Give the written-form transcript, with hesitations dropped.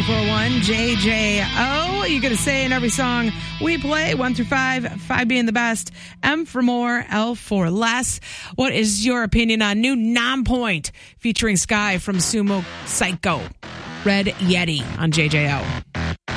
941 JJO. You're going to say in every song we play, 1 through 5, 5 being the best, M for more, L for less. What is your opinion on new Non-Point featuring Sky from Sumo Psycho? Red Yeti on JJO.